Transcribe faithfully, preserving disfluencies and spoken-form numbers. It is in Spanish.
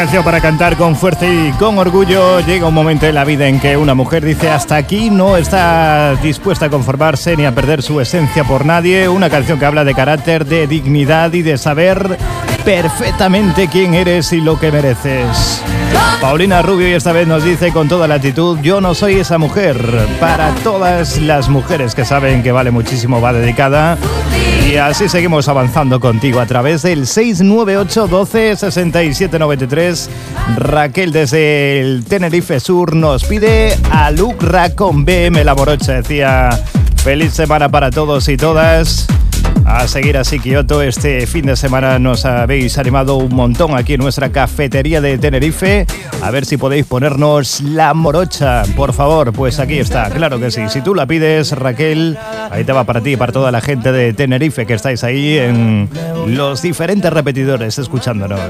Para cantar con fuerza y con orgullo. Llega un momento en la vida en que una mujer dice hasta aquí, no está dispuesta a conformarse ni a perder su esencia por nadie. Una canción que habla de carácter, de dignidad y de saber perfectamente quién eres y lo que mereces. Paulina Rubio, y esta vez nos dice con toda la actitud: yo no soy esa mujer. Para todas las mujeres que saben que vale muchísimo, va dedicada. Y así seguimos avanzando contigo a través del seis nueve ocho, doce, sesenta y siete, noventa y tres. Raquel desde el Tenerife Sur nos pide a Lucra con B M La Morocha. Decía: feliz semana para todos y todas. A seguir así, Kioto. Este fin de semana nos habéis animado un montón aquí en nuestra cafetería de Tenerife. A ver si podéis ponernos La Morocha, por favor. Pues aquí está, claro que sí. Si tú la pides, Raquel, ahí te va para ti y para toda la gente de Tenerife que estáis ahí en los diferentes repetidores escuchándonos.